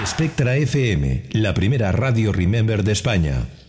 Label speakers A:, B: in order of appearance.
A: Spectra FM, la primera radio Remember de España.